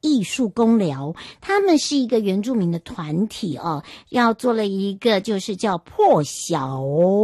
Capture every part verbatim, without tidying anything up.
艺术工寮，他们是一个原住民的团体哦，要做了一个就是叫破晓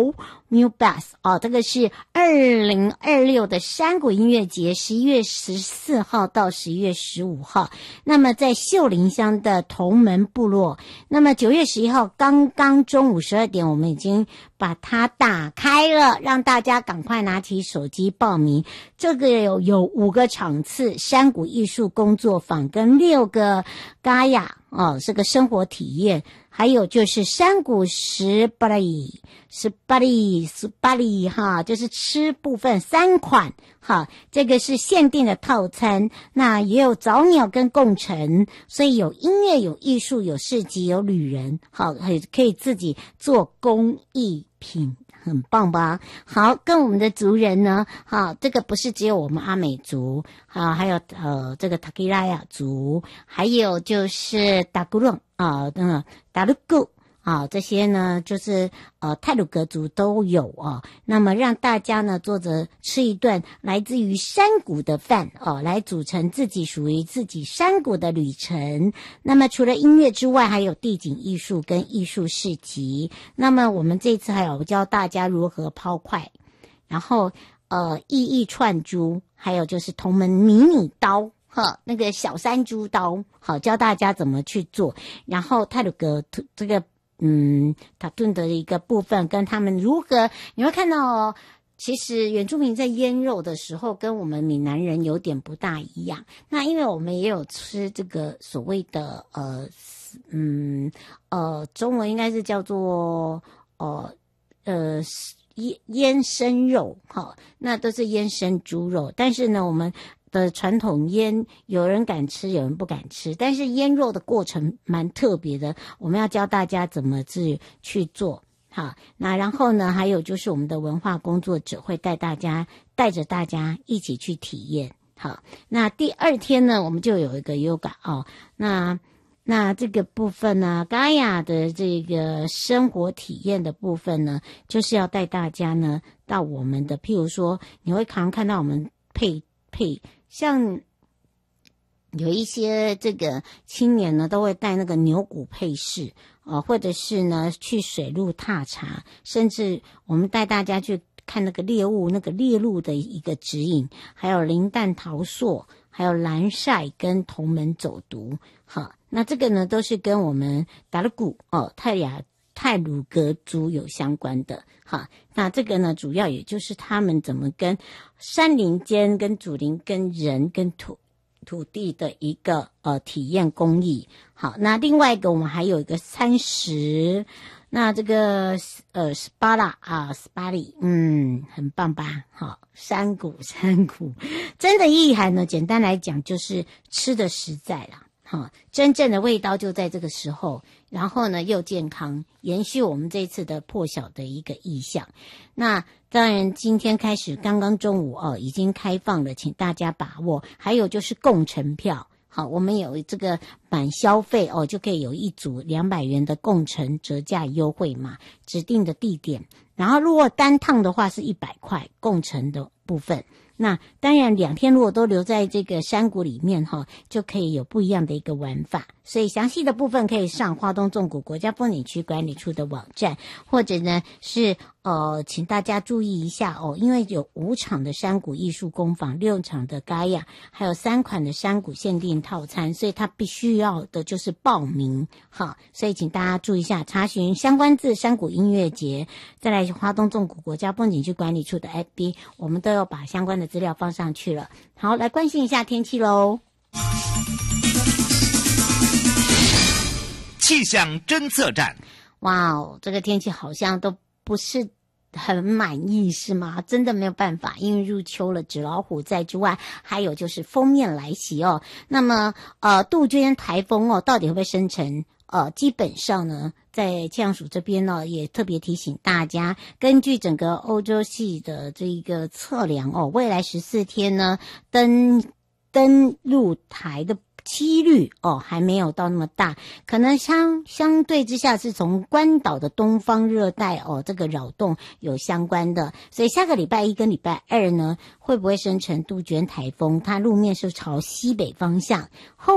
Mubas 哦，这个是二零二六的山谷音乐节，十一月十四号到十一月十五号，那么在秀林乡的同门部落，那么九月十一号刚刚中午十二点，我们已经把它打开了，让大家赶快拿起手机报名。这个有有五个场次，山谷艺术工作坊跟六个嘎雅哦，是个生活体验，还有就是山谷十巴里十巴里十巴里哈，就是吃部分三款哈，这个是限定的套餐，那也有早鸟跟共乘，所以有音乐有艺术有市集有旅人，好，可以自己做工艺品，很棒吧？好，跟我们的族人呢，好，这个不是只有我们阿美族，好，还有呃这个塔基拉雅族，还有就是达古隆啊，嗯，达鲁古啊，这些呢就是呃太鲁阁族都有哦。那么让大家呢坐着吃一顿来自于山谷的饭哦，来组成自己属于自己山谷的旅程。那么除了音乐之外，还有地景艺术跟艺术市集。那么我们这次还有教大家如何抛块，然后呃意义串珠，还有就是同门迷你刀。哈，那个小山猪刀，好教大家怎么去做。然后太鲁阁这个嗯塔顿的一个部分，跟他们如何，你会看到哦，其实原住民在腌肉的时候，跟我们闽南人有点不大一样。那因为我们也有吃这个所谓的呃嗯呃中文应该是叫做呃呃腌腌生肉，哈，那都是腌生猪肉，但是呢，我们的传统腌，有人敢吃，有人不敢吃，但是腌肉的过程蛮特别的，我们要教大家怎么去去做。好，那然后呢，还有就是我们的文化工作者会带大家，带着大家一起去体验。好，那第二天呢，我们就有一个 yoga 哦，那那这个部分呢，嘎雅的这个生活体验的部分呢，就是要带大家呢到我们的，譬如说，你会常看到我们配配。像有一些这个青年呢，都会带那个牛骨配饰啊，或者是呢去水路踏查，甚至我们带大家去看那个猎物，那个猎鹿的一个指引，还有林蛋桃塑，还有蓝晒跟同门走读。好，那这个呢都是跟我们达鲁古哦泰雅太鲁阁族有相关的。好，那这个呢主要也就是他们怎么跟山林间跟祖灵跟人跟土土地的一个呃体验工艺。好，那另外一个我们还有一个餐食，那这个呃斯巴拉啊斯巴里，嗯，很棒吧？好，山谷山谷真的意涵呢，简单来讲就是吃的实在啦。好，真正的味道就在这个时候，然后呢又健康，延续我们这次的破晓的一个意向。那当然今天开始刚刚中午哦已经开放了，请大家把握。还有就是共乘票，好，我们有这个满消费哦就可以有一组两百元的共乘折价优惠码，指定的地点。然后如果单趟的话是一百块共乘的部分。那当然两天如果都留在这个山谷里面哈，就可以有不一样的一个玩法。所以详细的部分可以上花东纵谷国家风景区管理处的网站，或者呢是呃请大家注意一下哦，因为有五场的山谷艺术工坊，六场的嘎雅，还有三款的山谷限定套餐，所以它必须要的就是报名哈，所以请大家注意一下，查询相关字山谷音乐节，再来花东纵谷国家风景区管理处的 F B， 我们都有把相关的资料放上去了。好，来关心一下天气咯。 气象侦测站。 哇哦，这个天气好像都不是很满意是吗？真的没有办法，因为入秋了，纸老虎在之外，还有就是锋面来袭哦。那么呃，杜鹃台风哦，到底会不会生成？呃，基本上呢，在气象署这边呢，也特别提醒大家，根据整个欧洲系的这个测量哦，未来十四天呢，登登陆台的几率哦还没有到那么大，可能相相对之下是从关岛的东方热带哦这个扰动有相关的，所以下个礼拜一跟礼拜二呢，会不会生成杜鹃台风？它路面是朝西北方向。后